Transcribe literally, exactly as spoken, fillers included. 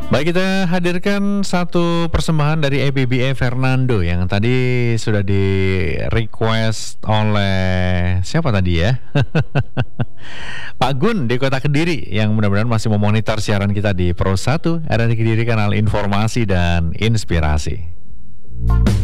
Baik, kita hadirkan satu persembahan dari A B B A Fernando yang tadi sudah di request oleh siapa tadi ya? Pak Gun di Kota Kediri yang mudah-mudahan masih memonitor siaran kita di Pro satu R R I Kediri, kanal informasi dan inspirasi.